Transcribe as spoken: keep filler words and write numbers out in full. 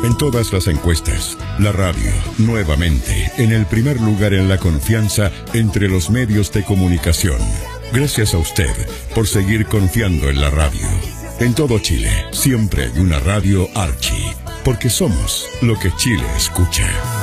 En todas las encuestas, la radio, nuevamente, en el primer lugar en la confianza entre los medios de comunicación. Gracias a usted por seguir confiando en la radio. En todo Chile, siempre hay una radio Archie, porque somos lo que Chile escucha.